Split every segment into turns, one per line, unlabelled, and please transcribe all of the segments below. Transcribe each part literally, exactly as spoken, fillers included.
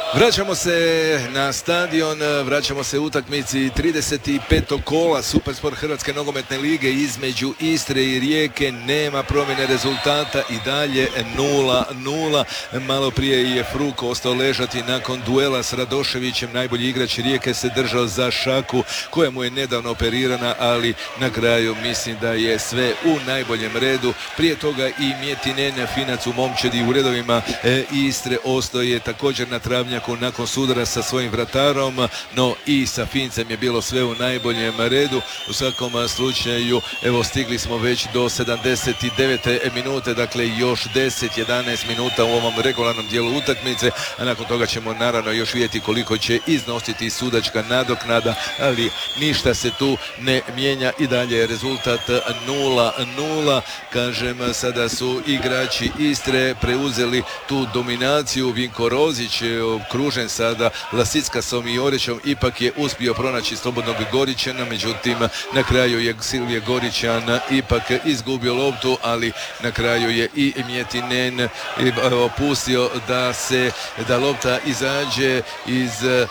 Vraćamo se na stadion, vraćamo se u utakmici trideset petog kola Supersport Hrvatske nogometne lige između Istre i Rijeke. Nema promjene rezultata i dalje nula nula. Malo prije je Fruko ostao ležati nakon duela s Radoševićem. Najbolji igrač Rijeke se držao za šaku koja mu je nedavno operirana, ali na kraju mislim da je sve u najboljem redu. Prije toga i Mjetinen, Finac u momčadi u redovima Istre ostao je također na travnjaku nakon sudara sa svojim vratarom, no i sa Fincem je bilo sve u najboljem redu. U svakom slučaju, evo, stigli smo već do sedamdeset devete minute, dakle još deset jedanaest minuta u ovom regularnom dijelu utakmice, a nakon toga ćemo naravno još vidjeti koliko će iznositi sudačka nadoknada, ali ništa se tu ne mijenja i dalje je rezultat nula nula. Kažem, sada su igrači Istre preuzeli tu dominaciju. Vinko Rozić, kružen sada Lasicasom i Orećom, ipak je uspio pronaći slobodnog Goričana, međutim na kraju je Silvije Goričan ipak izgubio loptu, ali na kraju je i Mjetinen opustio da se da lopta izađe iz e,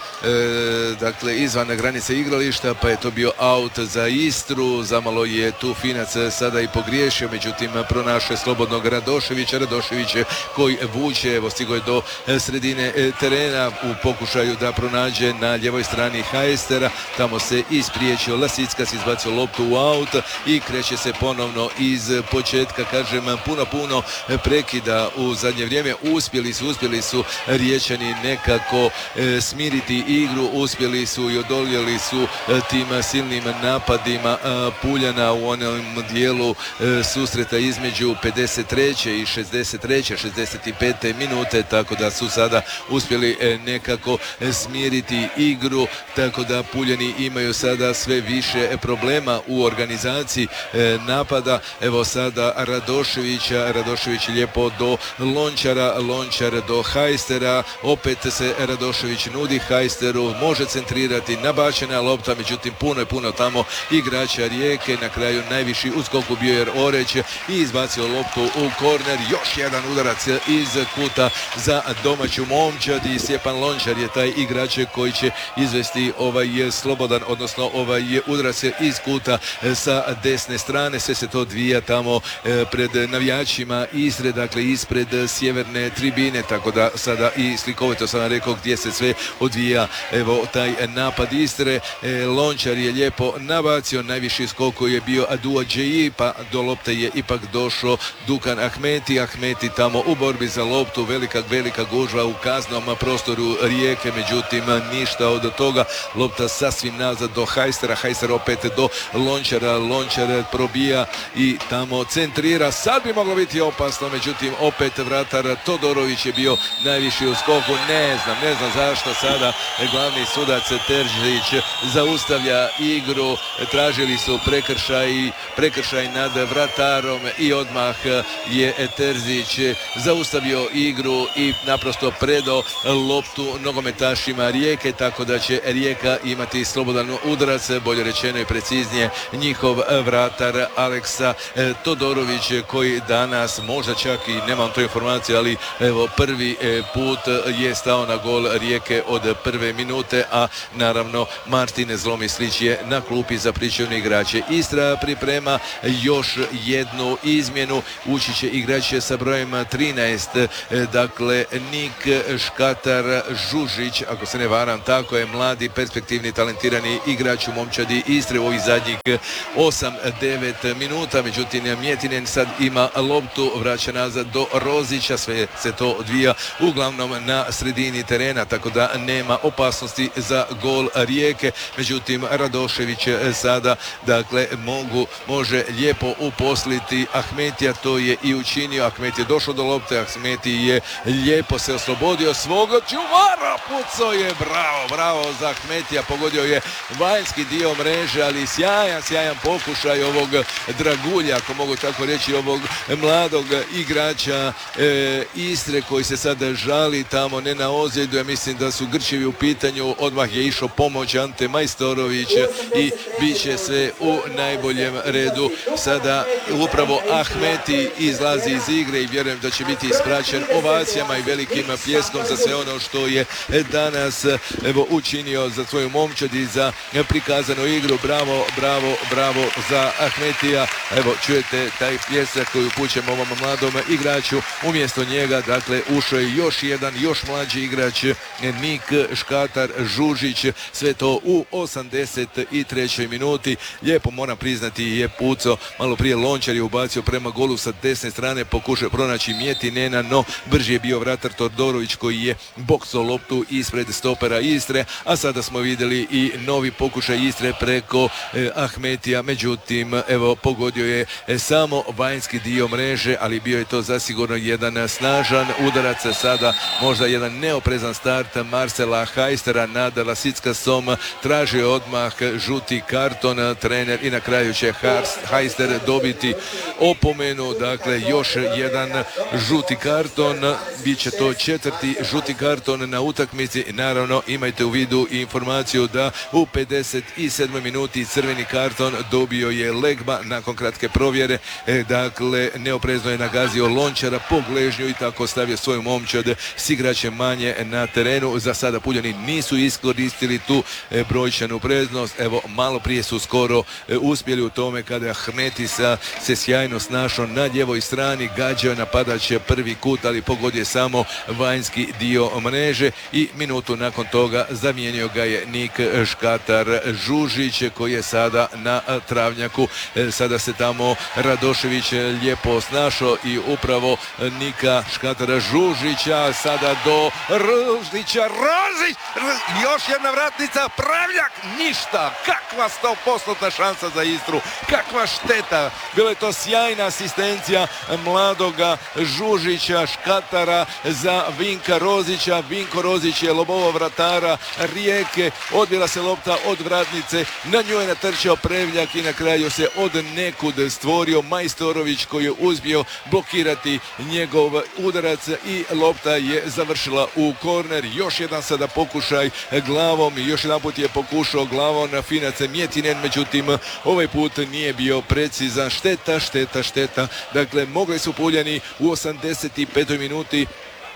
dakle izvan granice igrališta, pa je to bio aut za Istru. Zamalo je tu Finac sada i pogriješio, međutim pronašao slobodnog Radoševića. Radošević koji vuče, evo stigo je do sredine terena u pokušaju da pronađe na ljevoj strani Hajstera. Tamo se ispriječio Lasickas, izbacio loptu u aut i kreće se ponovno iz početka. Kažem, puno puno prekida u zadnje vrijeme. Uspjeli su, uspjeli su Riječani nekako e, smiriti igru, uspjeli su i odoljeli su e, tim silnim napadima e, Puljana u onom dijelu e, susreta između pedeset treće i šezdeset treće šezdeset pete minute, tako da su sada uspjeli e, nekako smiriti igru, tako da Puljani imaju sada sve više problema u organizaciji e, napada. Evo sada Radoševića, Radošević lijepo do Lončara, Lončar do Hajstera, opet se Radošević nudi Hajsteru, može centrirati, nabačena lopta, međutim puno je puno tamo igrača Rijeke. Na kraju najviši u skoku bio je Oreć i izbacio loptu u korner. Još jedan udarac iz kuta za domaću momčad i Stjepan Lončar je taj igrač koji će izvesti ovaj slobodan, odnosno ovaj udarac iz kuta sa desne strane. Sve se to odvija tamo pred navijačima Istre, dakle ispred sjeverne tribine, tako da sada i slikovito sam rekao gdje se sve odvija. Evo taj napad Istre, Lončar je lijepo nabacio, najviši skok koji je bio Adua Džeji, pa do lopte je ipak došao Dukan Ahmeti. Ahmeti tamo u borbi za loptu, velika, velika gužva u kaznom prostoru Rijeke, međutim ništa od toga. Lopta sasvim nazad do Hajstera, Hajster opet do Lončara, Lončar probija i tamo centrira. Sad bi moglo biti opasno, međutim opet vratar Todorović je bio najviši u skoku. Ne znam, ne znam zašto sada glavni sudac Terzić zaustavlja igru. Tražili su prekršaj, prekršaj nad vratarom i odmah je Terzić zaustavio igru i naprosto predao loptu nogometašima Rijeke, tako da će Rijeka imati slobodan udarac, bolje rečeno i preciznije njihov vratar Aleksa Todorović, koji danas možda čak i nemam tu informaciju, ali evo prvi put je stao na gol Rijeke od prve minute, a naravno Martin Zlomislić je na klupi za pričuvne igrače. Istra priprema još jednu izmjenu, ući će igrač sa brojem trinaest, dakle Nik Škatar Žužić, ako se ne varam, tako je, mladi, perspektivni, talentirani igrač u momčadi Istre u ovih zadnjih osam devet minuta. Međutim, Mjetinen sad ima loptu, vraća nazad do Rozića, sve se to odvija uglavnom na sredini terena, tako da nema opasnosti za gol Rijeke. Međutim, Radošević sada, dakle, mogu, može lijepo uposliti Ahmetija, to je i učinio. Ahmet je došao do lopte, Ahmeti je lijepo se oslobodio svog čuvara, pucao je, bravo, bravo za Ahmetija, pogodio je vanjski dio mreže, ali sjajan, sjajan pokušaj ovog dragulja, ako mogu tako reći, ovog mladog igrača e, Istre, koji se sada žali tamo ne na ozljedu. Ja mislim da su Grčevi u pitanju, odmah je išao pomoć Ante Majstorović i bit će sve u najboljem redu. Sada upravo Ahmeti izlazi iz igre i vjerujem da će biti ispraćen ovacijama i velikim pljeskom za sve one ono što je danas evo učinio za svoju momčad i za prikazanu igru. Bravo, bravo, bravo za Ahmetija. Evo čujete taj pljesak koji upućujemo ovom mladom igraču. Umjesto njega dakle ušao je još jedan, još mlađi igrač Nik Škatar Žužić. Sve to u osamdeset trećoj minuti. Lijepo moram priznati je pucao. Malo prije Lončar je ubacio prema golu sa desne strane, pokušao pronaći Mjetinena, no brži je bio vratar Todorović koji je boksao loptu ispred stopera Istre, a sada smo vidjeli i novi pokušaj Istre preko eh, Ahmetija, međutim evo pogodio je eh, samo vanjski dio mreže, ali bio je to zasigurno jedan snažan udarac. Sada možda jedan neoprezan start Marcela Hajstera nad Lasickasom, tražio odmah žuti karton trener i na kraju će Hajster dobiti opomenu. Dakle još jedan žuti karton, bit će to četvrti žuti karton na utakmici. Naravno imajte u vidu i informaciju da u pedeset sedmoj minuti crveni karton dobio je Legba nakon kratke provjere. E, dakle neoprezno je nagazio Lončara po gležnju i tako stavio svoju momčad s igračem manje na terenu. Za sada Puljani nisu iskoristili tu e, brojčanu prednost. Evo malo prije su skoro e, uspjeli u tome kada Ahmetisa se sjajno snašao na ljevoj strani, gađao napadač prvi kut, ali pogodio samo vanjski dio mreže i minutu nakon toga zamijenio ga je Nik Škatar Žužić koji je sada na travnjaku. E, sada se tamo Radošević lijepo snašao i upravo Nika Škatara Žužića sada do Ružića. Rožić! Još jedna vratnica, Pravljak, ništa. Kakva sto posto šansa za Istru, kakva šteta. Bila je to sjajna asistencija mladoga Žužića, Škatara za Vinka Rozića. Vinko Rozić je lobovao vratara Rijeke, odbila se lopta od vratnice, na nju je natrčao Prevljak i na kraju se od nekud stvorio Majstorović koji je uspio blokirati njegov udarac i lopta je završila u korner. Još jedan sada pokušaj glavom, još jedan put je pokušao glavom na Finac Mjetinen, međutim ovaj put nije bio precizan. Šteta, šteta, šteta. Dakle, mogli su Puljani u osamdeset petoj minuti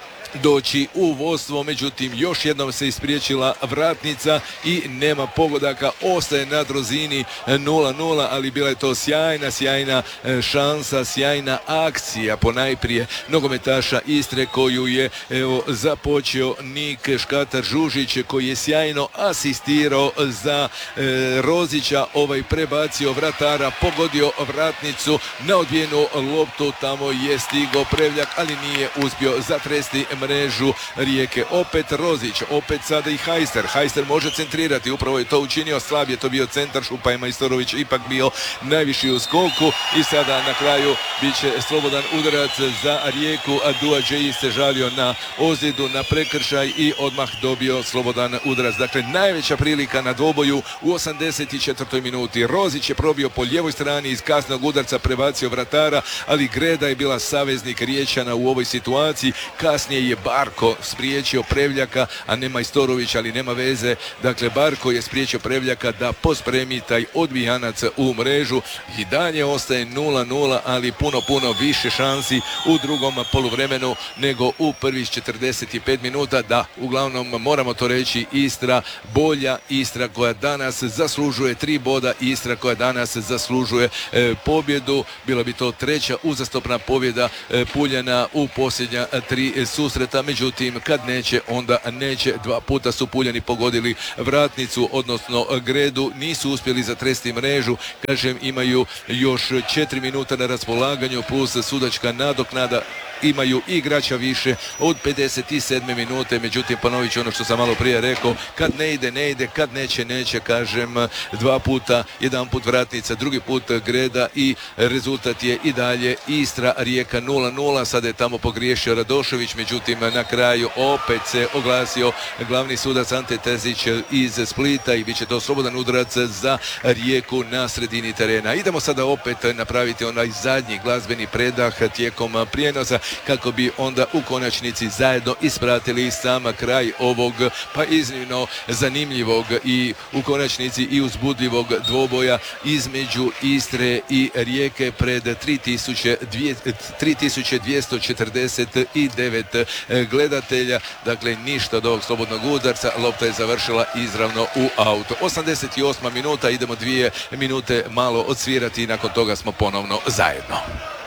doći u vodstvo, međutim još jednom se ispriječila vratnica i nema pogodaka, ostaje na drozini nula nula, ali bila je to sjajna, sjajna šansa, sjajna akcija ponajprije nogometaša Istre koju je evo započeo Nik Škatar Žužić koji je sjajno asistirao za e, Rozića, ovaj prebacio vratara, pogodio vratnicu na odbijenu loptu, tamo je stigao Prevljak, ali nije uspio zatresti mrežu Rijeke. Opet Rozić, opet sada i Hajster. Hajster može centrirati, upravo je to učinio, slab je to bio centar, Šupa je Majstorović ipak bio najviši u skoku i sada na kraju bit će slobodan udarac za Rijeku, a Duadžeji se žalio na ozljedu, na prekršaj i odmah dobio slobodan udarac. Dakle, najveća prilika na dvoboju u osamdeset četvrtoj minuti. Rozić je probio po lijevoj strani, iz kasnog udarca prebacio vratara, ali Greda je bila saveznik Riječana u ovoj situaciji. Kasnije je Barko spriječio Prevljaka, a ne Majstorović, ali nema veze. Dakle, Barko je spriječio Prevljaka da pospremi taj odbijanac u mrežu i dalje ostaje nula nula, ali puno, puno više šansi u drugom poluvremenu nego u prvih četrdeset pet minuta. Da, uglavnom moramo to reći, Istra bolja, Istra koja danas zaslužuje tri boda, Istra koja danas zaslužuje e, pobjedu. Bila bi to treća uzastopna pobjeda e, Puljana u posljednja tri susreta, međutim kad neće, onda neće. Dva puta su Puljani pogodili vratnicu, odnosno Gredu, nisu uspjeli zatresti mrežu. Kažem, imaju još četiri minuta na raspolaganju plus sudačka nadoknada, imaju igrača više od pedeset sedme minute, međutim ponovit ću ono što sam malo prije rekao, kad ne ide, ne ide, kad neće, neće. Kažem, dva puta, jedan put vratnica, drugi put Greda i rezultat je i dalje Istra Rijeka nula nula. Sada je tamo pogriješio Radošević, međutim na kraju opet se oglasio glavni sudac Ante Tezić iz Splita i bit će to slobodan udarac za Rijeku na sredini terena. Idemo sada opet napraviti onaj zadnji glazbeni predah tijekom prijenosa. kako bi onda u konačnici zajedno ispratili sam kraj ovog pa iznimno zanimljivog i u konačnici i uzbudljivog dvoboja između Istre i Rijeke pred tri tisuće dvjesto četrdeset devet gledatelja. Dakle, ništa od ovog slobodnog udarca, lopta je završila izravno u auto. osamdeset osma minuta, idemo dvije minute malo odsvirati i nakon toga smo ponovno zajedno.